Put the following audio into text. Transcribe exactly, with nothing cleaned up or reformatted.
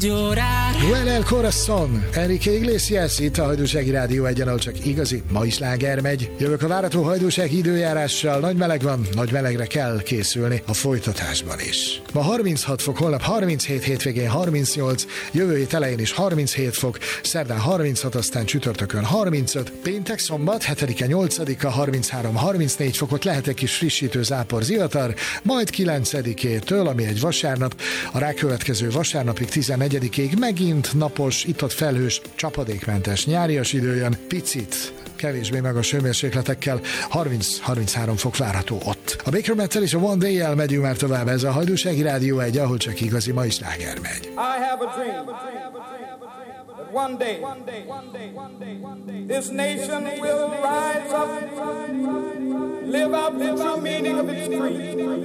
Duel el Corazon, Enrique Iglesias, itt a Hajdúsági Rádió egyen, ahol csak igazi mai sláger megy. Jövök a várható hajdúsági időjárással, nagy meleg van, nagy melegre kell készülni a folytatásban is. Ma harminchat fok, holnap harminchét, hétvégén harmincnyolc, jövő hét elején is harminchét fok, szerdán harminchat, aztán csütörtökön harmincöt, péntek, szombat, hetedike, nyolcadika, harminchárom, harmincnégy fokot, lehet egy kis frissítő zápor, zivatar, majd kilencedikétől, ami egy vasárnap, a rákövetkező vasárnapig tizennegyedikéig megint napos, itt-ott felhős, csapadékmentes nyárias idő jön, picit kevésbé magas hőmérsékletekkel, harminc-harminchárom fok várható ott. A Baker Metal és a One Day-jel megyünk már tovább, ez a Hajdúsági Rádió egy, ahol csak igazi mai sláger megy. I have a dream that one day this nation will rise up, live out the true meaning of its creed.